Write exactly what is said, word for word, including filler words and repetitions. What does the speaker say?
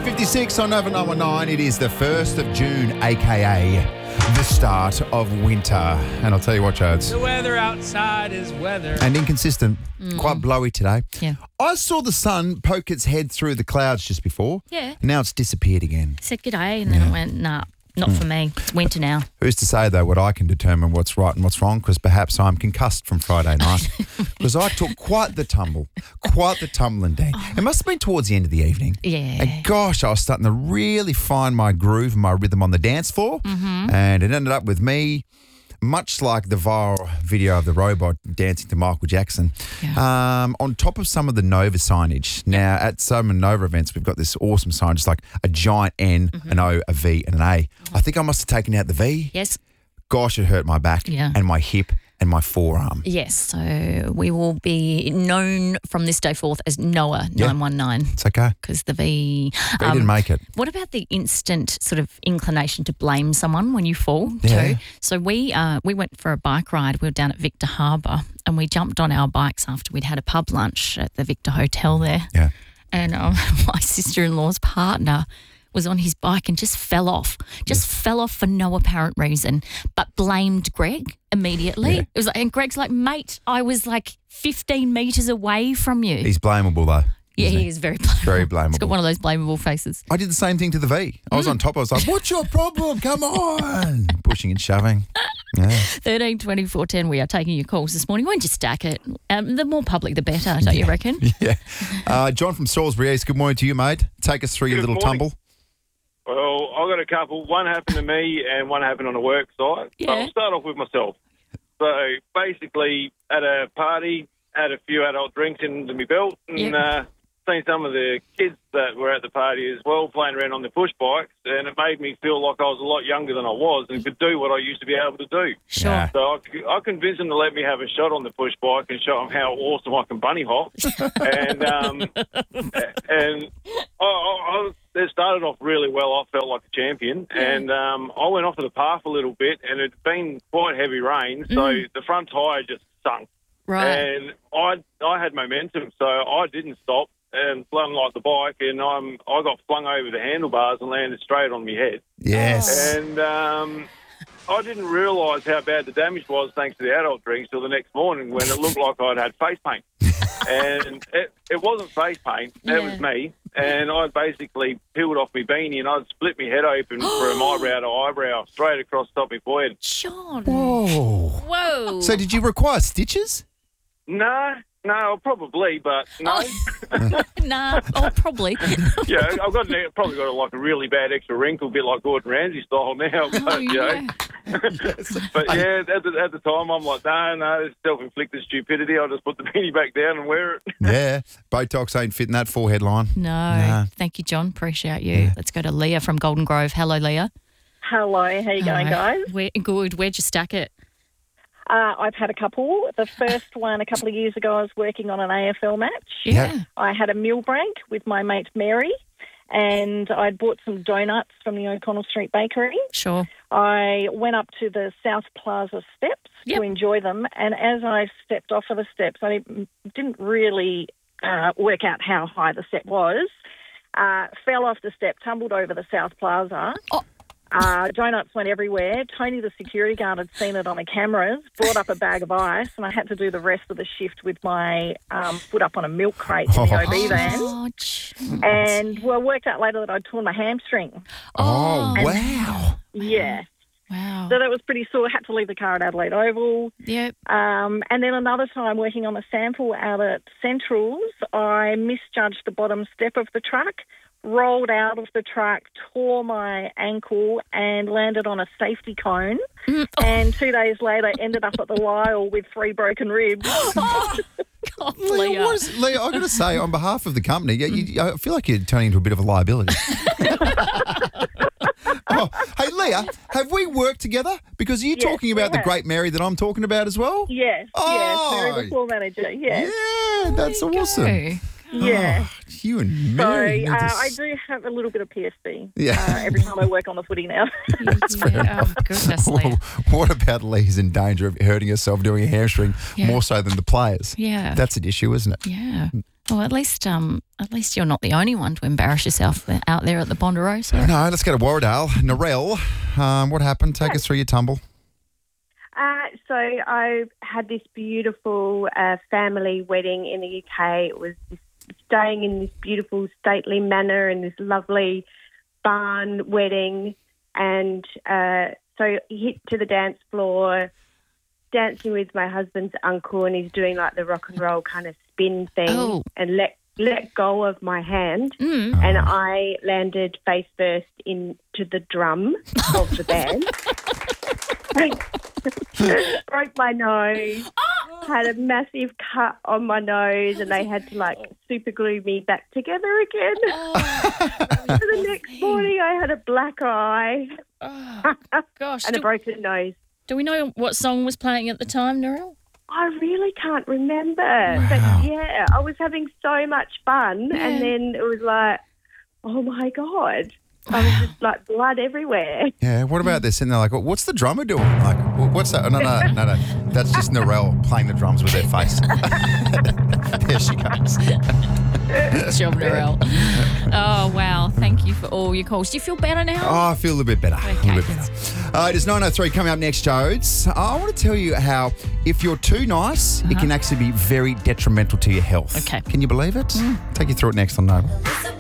fifty-six on Nova nine one nine. It is the first of June, a k a the start of winter. And I'll tell you what, Jodes. The weather outside is weather. And inconsistent. Mm. Quite blowy today. Yeah. I saw the sun poke its head through the clouds just before. Yeah. And now it's disappeared again. Said g'day, and then Yeah. I went, nah, not mm. for me. It's winter now. Who's to say, though, what I can determine what's right and what's wrong, because perhaps I'm concussed from Friday night. Because I took quite the tumble, quite the tumbling down. Oh. It must have been towards the end of the evening. Yeah. And gosh, I was starting to really find my groove and my rhythm on the dance floor. Mm-hmm. And it ended up with me, much like the viral video of the robot dancing to Michael Jackson, yeah. um, on top of some of the Nova signage. Now, at some Nova events, we've got this awesome sign, just like a giant N, mm-hmm. an O, a V, and an A. Mm-hmm. I think I must have taken out the V. Yes. Gosh, it hurt my back yeah. and my hip and my forearm. Yes, so we will be known from this day forth as Noah yeah. nine one nine. It's okay. Because the V... They um, didn't make it. What about the instant sort of inclination to blame someone when you fall yeah. too? So we uh, we went for a bike ride. We were down at Victor Harbour and we jumped on our bikes after we'd had a pub lunch at the Victor Hotel there. Yeah. And um, my sister-in-law's partner was on his bike and just fell off, just yes. fell off for no apparent reason, but blamed Greg immediately. Yeah. It was like, and Greg's like, mate, I was like fifteen metres away from you. He's blamable though. Yeah, he, he is very blamable. Very blamable. He's got one of those blamable faces. I did the same thing to the V. I was mm. on top. I was like, what's your problem? Come on. Pushing and shoving. Yeah. thirteen twenty-four ten, we are taking your calls this morning. Why don't you stack it? Um, the more public, the better, don't yeah. you reckon? Yeah. Uh, John from Salisbury East, good morning to you, mate. Take us through your Good little morning. tumble. Well, I've got a couple. One happened to me and one happened on the work site. Yeah. So I'll start off with myself. So basically, at a party, had a few adult drinks into my belt and Yep. uh, seen some of the kids that were at the party as well playing around on the push bikes, and it made me feel like I was a lot younger than I was and could do what I used to be able to do. Sure. Yeah. So I, I convinced them to let me have a shot on the push bike and show them how awesome I can bunny hop. and um, and I, I, it started off really well. I felt like a champion. Yeah. And um, I went off to the path a little bit, and it had been quite heavy rain, so Mm. the front tyre just sunk. Right. And I I had momentum, so I didn't stop and flung like the bike, and I'm I got flung over the handlebars and landed straight on my head. Yes. And um, I didn't realise how bad the damage was thanks to the adult drinks till the next morning when it looked like I'd had face paint. And it, it wasn't face paint, Yeah. it was me. And I basically peeled off my beanie and I'd split my head open from eyebrow to eyebrow straight across the top of my forehead. Sean. Whoa. Whoa. So did you require stitches? No, no, probably, but no. Oh. Nah, oh, probably. Yeah, I've got probably got like a really bad extra wrinkle, a bit like Gordon Ramsay style now. But, Oh, you know. yeah. But yeah, at the, at the time, I'm like, no, no, it's self-inflicted stupidity. I'll just put the beanie back down and wear it. Yeah. Botox ain't fitting that forehead line. No. Nah. Thank you, John. Appreciate you. Yeah. Let's go to Leah from Golden Grove. Hello, Leah. Hello, how you going, Hi. guys? Where, good. Where'd you stack it? Uh, I've had a couple. The first one a couple of years ago, I was working on an A F L match. Yeah. I had a meal break with my mate Mary, and I'd bought some donuts from the O'Connell Street Bakery. Sure. I went up to the South Plaza steps Yep. to enjoy them, and as I stepped off of the steps, I didn't, didn't really uh, work out how high the step was. Uh, fell off the step, tumbled over the South Plaza. Oh. Uh, donuts went everywhere. Tony, the security guard, had seen it on the cameras, brought up a bag of ice, and I had to do the rest of the shift with my um, foot up on a milk crate in the O B van. Oh, jeez. And, well, worked out later that I'd torn my hamstring. Oh, Oh. wow. Yeah. Wow. So that was pretty sore. Had to leave the car at Adelaide Oval. Yep. Um, and then another time working on a sample out at Centrals, I misjudged the bottom step of the truck, rolled out of the truck, tore my ankle and landed on a safety cone. Mm. And two days later ended up at the Lyle with three broken ribs. Oh, God, Leah, Leah. what is, Leah, I've got to say, on behalf of the company, you, you, I feel like you're turning into a bit of a liability. Oh, hey, Leah, have we worked together? Because are you Yes, talking about we the have. great Mary that I'm talking about as well? Yes, Oh. yes, Mary, the floor manager, yes. Yeah, that's There you awesome. go. Yeah. Oh, you and So Mary. need uh, to I s- do have a little bit of P S D Yeah. uh, every time I work on the footy now. Yeah, oh, goodness, Leah. What about Lee's in danger of hurting herself doing a hamstring Yeah. more so than the players? Yeah. That's an issue, isn't it? Yeah. Well, at least um, at least you're not the only one to embarrass yourself out there at the Ponderosa. No, let's go to Warradale. Narelle, um, what happened? Take us through your tumble. Uh, so I had this beautiful uh, family wedding in the U K. It was this, staying in this beautiful stately manor in this lovely barn wedding. And uh, so hit to the dance floor, dancing with my husband's uncle, and he's doing like the rock and roll kind of spin thing Oh. and let let go of my hand, Mm. and I landed face first into the drum of the band. Broke my nose, had a massive cut on my nose, and they had to like super glue me back together again. So the next morning I had a black eye Gosh, and a do, broken nose. do we know what song was playing at the time, Narelle? I really can't remember. Wow. But yeah, I was having so much fun, Yeah. and then it was like, oh my God. I was just like blood everywhere. Yeah, what about this? And they're like, what's the drummer doing? Like, "Wh- what's that? No, no, no, no. That's just Narelle playing the drums with their face. There she goes. Good job, Narelle. Oh, wow. Thank you for all your calls. Do you feel better now? Oh, I feel a little bit better. A Okay. little bit better. Uh, it is nine oh three coming up next, Jodes. I want to tell you how if you're too nice, it can actually be very detrimental to your health. Okay. Can you believe it? Take you through it next on Noble.